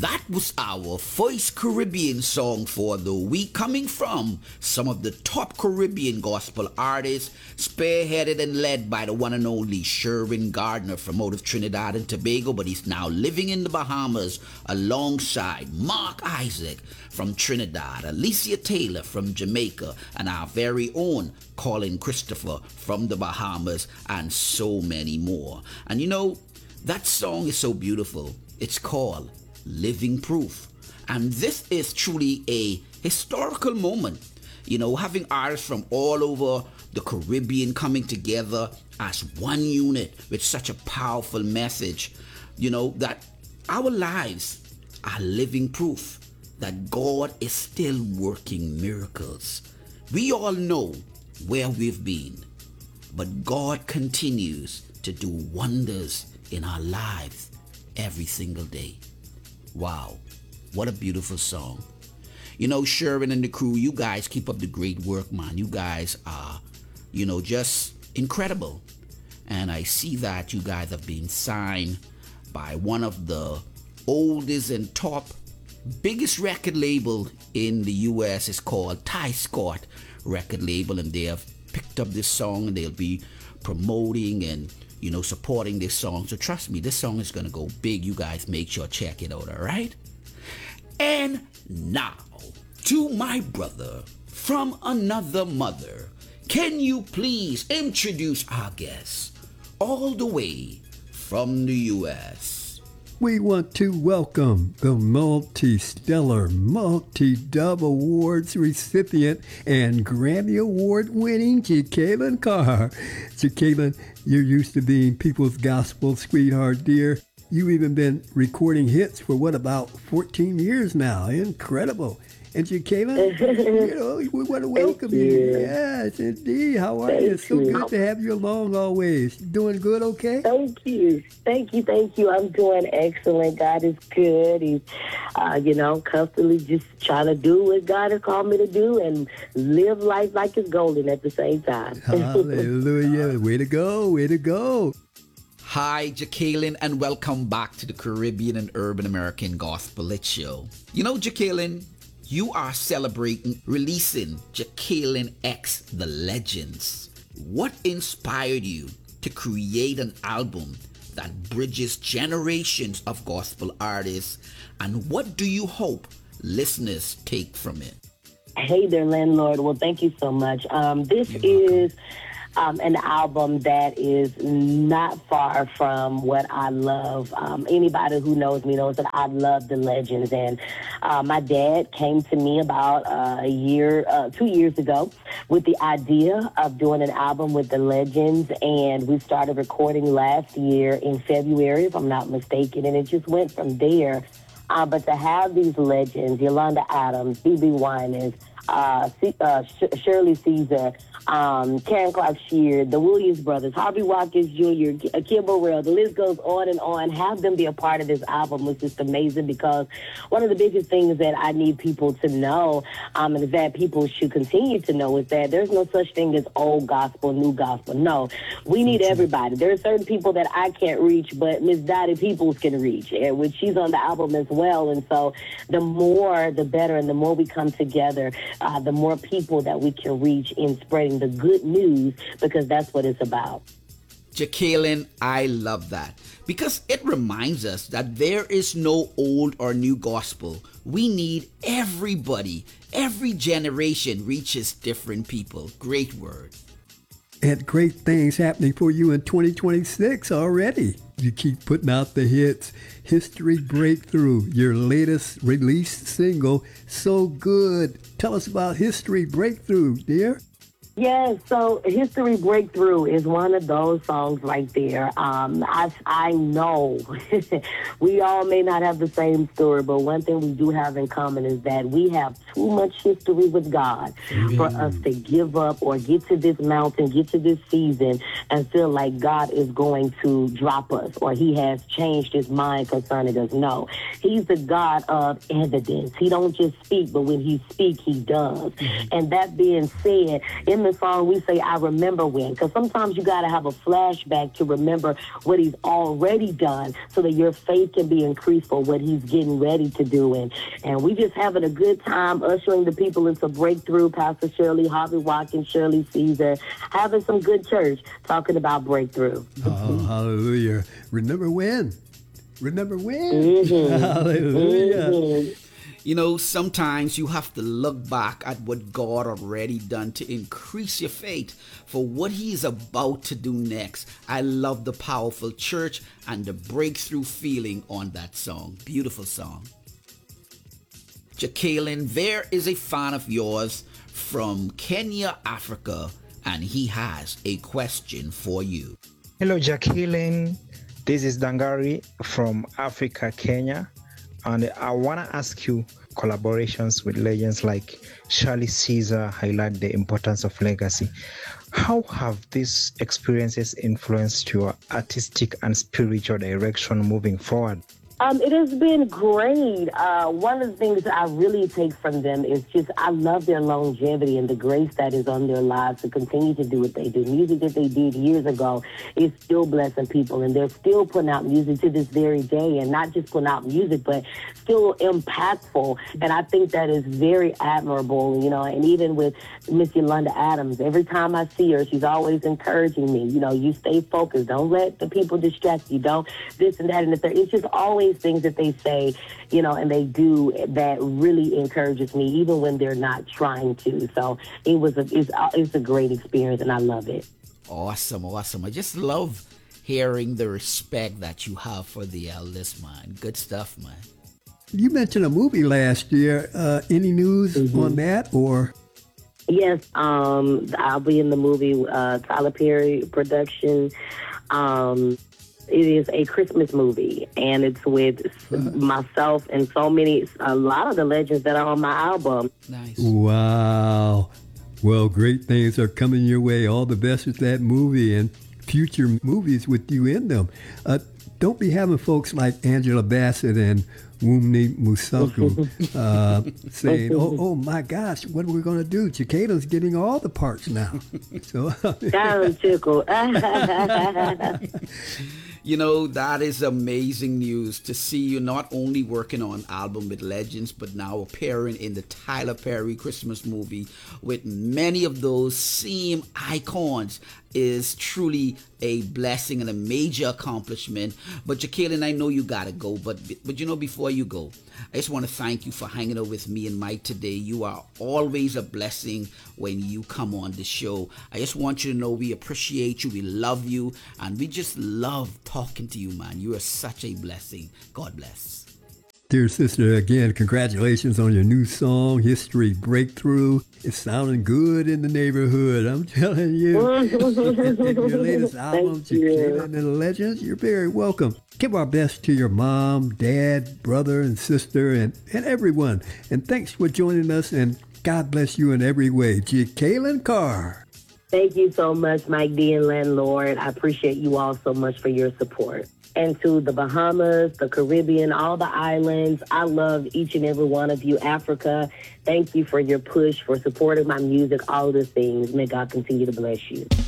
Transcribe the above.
That was our first Caribbean song for the week, coming from some of the top Caribbean gospel artists, spearheaded and led by the one and only Sherwin Gardner from out of Trinidad and Tobago, but he's now living in the Bahamas alongside Mark Isaac from Trinidad, Alicia Taylor from Jamaica, and our very own Colin Christopher from the Bahamas, and so many more. And you know, that song is so beautiful. It's called Living Proof. And this is truly a historical moment. You know, having artists from all over the Caribbean coming together as one unit with such a powerful message, you know, that our lives are living proof that God is still working miracles. We all know where we've been, but God continues to do wonders in our lives every single day. Wow, what a beautiful song. You know, Sherwin and the crew, you guys keep up the great work, man. You guys are, you know, just incredible. And I see that you guys have been signed by one of the oldest and top, biggest record label in the U.S. It's called Ty Scott record label, and they have picked up this song and they'll be promoting and, you know, supporting this song. So trust me, this song is going to go big. You guys make sure check it out, all right? And now, to my brother from another mother, can you please introduce our guest all the way from the U.S.? We want to welcome the multi-stellar, multi-dub awards recipient and Grammy Award winning Jekalyn Carr. Jekalyn, you're used to being people's gospel sweetheart, dear. You've even been recording hits for about 14 years now. Incredible. And Jekalyn, you know, we want to welcome you. Yes, indeed. How are you? It's so good to have you along always. Doing good, okay? Thank you. Thank you. I'm doing excellent. God is good. He's, constantly just trying to do what God has called me to do and live life like it's golden at the same time. Hallelujah. Way to go. Way to go. Hi, Jekalyn, and welcome back to the Caribbean and Urban American Gospel Lit Show. You know, Jekalyn, you are celebrating releasing Jekalyn X The Legends. What inspired you to create an album that bridges generations of gospel artists, and what do you hope listeners take from it? Hey there, landlord. Well, thank you so much. This is an album that is not far from what I love. Anybody who knows me knows that I love the legends. And my dad came to me about 2 years ago with the idea of doing an album with the legends. And we started recording last year in February, if I'm not mistaken. And it just went from there. But to have these legends, Yolanda Adams, B.B. Winans, Shirley Caesar, Karen Clark Sheard, the Williams brothers, Harvey Watkins Jr., Kim Burrell, the list goes on and on. Have them be a part of this album was just amazing, because one of the biggest things that I need people to know, and that people should continue to know, is that there's no such thing as old gospel, new gospel. No, we need everybody. There are certain people that I can't reach, but Miss Dottie Peoples can reach, and which she's on the album as well. And so the more, the better, and the more we come together, the more people that we can reach in spreading the good news, because that's what it's about. Jekalyn, I love that, because it reminds us that there is no old or new gospel. We need everybody. Every generation reaches different people. Great word. And great things happening for you in 2026 already. You keep putting out the hits. History Breakthrough, your latest released single, so good. Tell us about History Breakthrough, dear. Yes, so History Breakthrough is one of those songs right there. I know we all may not have the same story, but one thing we do have in common is that we have too much history with God for us to give up or get to this mountain, get to this season, and feel like God is going to drop us or he has changed his mind concerning us. No, he's the God of evidence. He don't just speak, but when he speaks, he does. And that being said, in the song, we say, I remember when. Because sometimes you got to have a flashback to remember what he's already done so that your faith can be increased for what he's getting ready to do. And we just having a good time ushering the people into breakthrough. Pastor Shirley, Harvey Watkins, Shirley Caesar, having some good church talking about breakthrough. Oh, hallelujah. Remember when? Remember when? Mm-hmm. Hallelujah. Mm-hmm. You know, sometimes you have to look back at what God already done to increase your faith for what he's about to do next. I love the powerful church and the breakthrough feeling on that song. Beautiful song. Jacqueline, there is a fan of yours from Kenya, Africa, and he has a question for you. Hello, Jacqueline. This is Dangari from Africa, Kenya. And I want to ask you, collaborations with legends like Shirley Caesar highlight the importance of legacy. How have these experiences influenced your artistic and spiritual direction moving forward? It has been great. One of the things that I really take from them is just I love their longevity and the grace that is on their lives to continue to do what they do. Music that they did years ago is still blessing people, and they're still putting out music to this very day, and not just putting out music, but still impactful. And I think that is very admirable, you know, and even with Miss Yolanda Adams, every time I see her, she's always encouraging me, you know, you stay focused. Don't let the people distract you. Don't this and that and the third. It's just always things that they say, you know, and they do that really encourages me, even when they're not trying to. So it's a great experience, and I love it. Awesome. I just love hearing the respect that you have for the eldest, man. Good stuff, man. You mentioned a movie last year. Any news on that, or? Yes, I'll be in the movie, Tyler Perry production. It is a Christmas movie, and it's with myself and a lot of the legends that are on my album. Nice. Wow. Well, great things are coming your way. All the best with that movie and future movies with you in them. Don't be having folks like Angela Bassett and Wunmi Mosaku saying, oh my gosh, what are we going to do? Chicado's getting all the parts now. So That tickle. You know, that is amazing news to see you not only working on album with legends, but now appearing in the Tyler Perry Christmas movie with many of those same icons is truly a blessing and a major accomplishment. But Jacqueline, I know you gotta go, but you know, before you go, I just want to thank you for hanging out with me and Mike today. You are always a blessing when you come on the show. I just want you to know we appreciate you, we love you, and we just love talking to you, man. You are such a blessing. God bless. Dear sister, again, congratulations on your new song, History Breakthrough. It's sounding good in the neighborhood, I'm telling you. And your latest album, Jacqueline and the Legends, you're very welcome. Give our best to your mom, dad, brother, and sister, and everyone. And thanks for joining us, and God bless you in every way. Jacqueline Carr. Thank you so much, Mike D and Landlord. I appreciate you all so much for your support. And to the Bahamas, the Caribbean, all the islands, I love each and every one of you. Africa, thank you for your push, for supporting my music, all the things. May God continue to bless you.